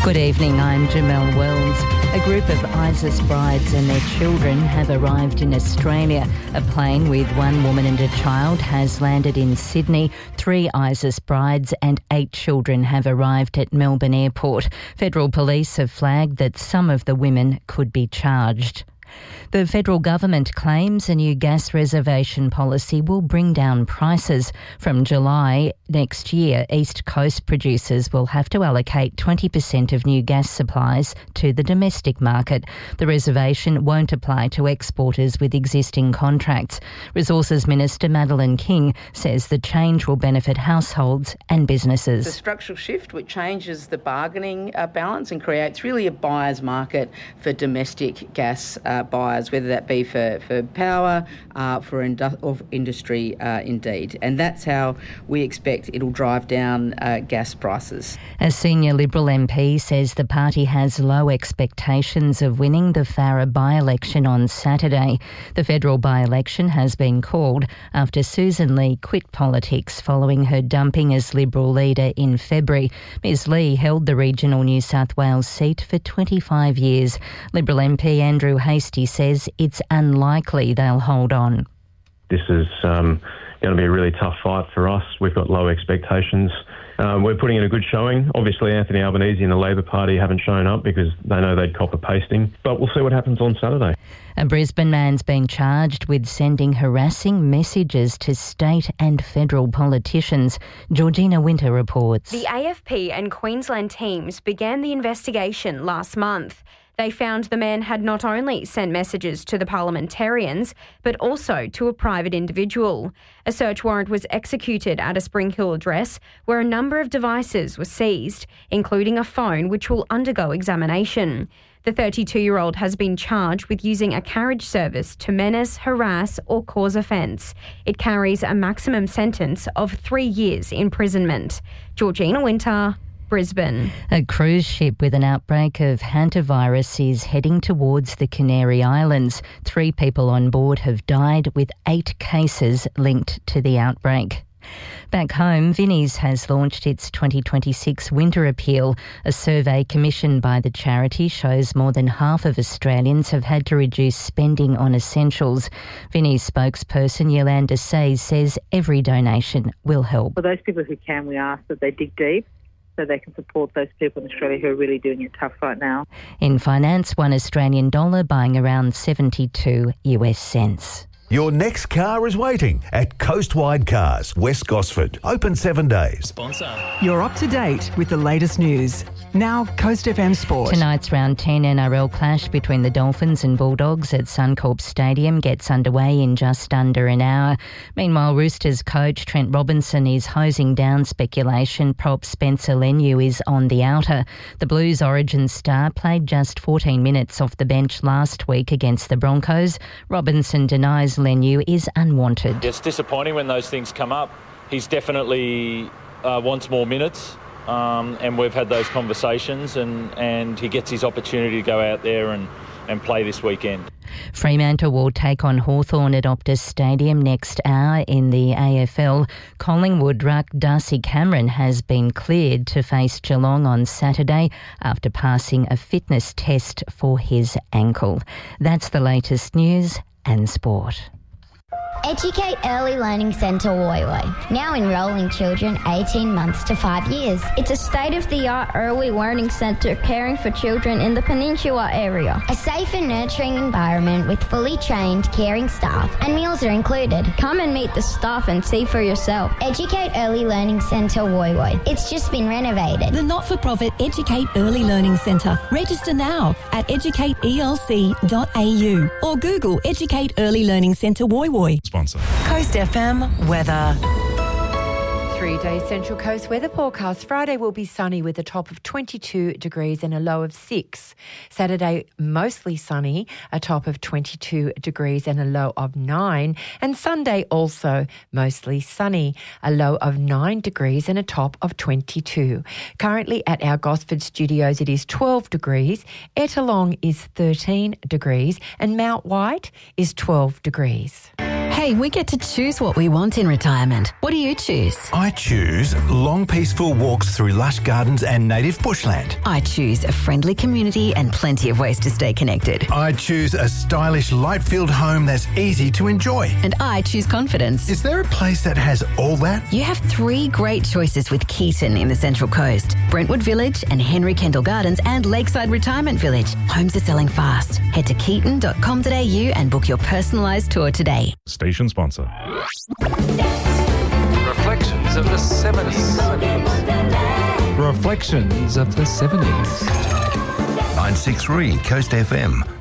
Good evening, I'm Jamelle Wells. A group of ISIS brides and their children have arrived in Australia. A plane with one woman and a child has landed in Sydney. 3 ISIS brides and 8 children have arrived at Melbourne Airport. Federal police have flagged that some of the women could be charged. The federal government claims a new gas reservation policy will bring down prices. From July next year, East Coast producers will have to allocate 20% of new gas supplies to the domestic market. The reservation won't apply to exporters with existing contracts. Resources Minister Madeleine King says the change will benefit households and businesses. The structural shift which changes the bargaining balance and creates really a buyer's market for domestic gas buyers, whether that be for power, for industry indeed. And that's how we expect it'll drive down gas prices. A senior Liberal MP says the party has low expectations of winning the Farrer by-election on Saturday. The federal by-election has been called after Susan Lee quit politics following her dumping as Liberal leader in February. Ms Lee held the regional New South Wales seat for 25 years. Liberal MP Andrew Hastie says it's unlikely they'll hold on. This is going to be a really tough fight for us. We've got low expectations. We're putting in a good showing. Obviously, Anthony Albanese and the Labor Party haven't shown up because they know they'd cop a pasting. But we'll see what happens on Saturday. A Brisbane man's been charged with sending harassing messages to state and federal politicians. Georgina Winter reports. The AFP and Queensland teams began the investigation last month. They found the man had not only sent messages to the parliamentarians, but also to a private individual. A search warrant was executed at a Spring Hill address where a number of devices were seized, including a phone which will undergo examination. The 32-year-old has been charged with using a carriage service to menace, harass or cause offence. It carries a maximum sentence of 3 years imprisonment. Georgina Winter, Brisbane. A cruise ship with an outbreak of hantavirus is heading towards the Canary Islands. 3 people on board have died, with 8 cases linked to the outbreak. Back home, Vinnie's has launched its 2026 Winter Appeal. A survey commissioned by the charity shows more than half of Australians have had to reduce spending on essentials. Vinnie's spokesperson Yolanda Says says every donation will help. For those people who can, we ask that they dig deep so they can support those people in Australia who are really doing it tough right now. In finance, $1 Australian buying around 72 US cents. Your next car is waiting at Coastwide Cars, West Gosford. Open 7 days. Sponsor. You're up to date with the latest news. Now, Coast FM Sport. Tonight's round 10 NRL clash between the Dolphins and Bulldogs at Suncorp Stadium gets underway in just under an hour. Meanwhile, Roosters coach Trent Robinson is hosing down speculation prop Spencer Leniu is on the outer. The Blues origin star played just 14 minutes off the bench last week against the Broncos. Robinson denies Leniu is unwanted. It's disappointing when those things come up. He's definitely wants more minutes. And we've had those conversations and he gets his opportunity to go out there and play this weekend. Fremantle will take on Hawthorn at Optus Stadium next hour in the AFL. Collingwood ruck Darcy Cameron has been cleared to face Geelong on Saturday after passing a fitness test for his ankle. That's the latest news and sport. Educate Early Learning Centre Woy Woy, now enrolling children 18 months to 5 years. It's a state-of-the-art early learning centre caring for children in the Peninsula area. A safe and nurturing environment with fully trained, caring staff, and meals are included. Come and meet the staff and see for yourself. Educate Early Learning Centre Woy Woy. It's just been renovated. The not-for-profit Educate Early Learning Centre. Register now at educateelc.au or Google Educate Early Learning Centre Woy Woy. Sponsor. Coast FM weather. 3-day Central Coast weather forecast. Friday will be sunny with a top of 22 degrees and a low of 6. Saturday, mostly sunny, a top of 22 degrees and a low of 9. And Sunday, also mostly sunny, a low of 9 degrees and a top of 22. Currently at our Gosford studios, it is 12 degrees. Ettalong is 13 degrees and Mount White is 12 degrees. Hey, we get to choose what we want in retirement. What do you choose? I choose long, peaceful walks through lush gardens and native bushland. I choose a friendly community and plenty of ways to stay connected. I choose a stylish, light-filled home that's easy to enjoy. And I choose confidence. Is there a place that has all that? You have 3 great choices with Keaton in the Central Coast. Brentwood Village and Henry Kendall Gardens and Lakeside Retirement Village. Homes are selling fast. Head to keaton.com.au and book your personalised tour today. Station sponsor. Reflections of the 70s. Reflections of the 70s. 963 Coast FM.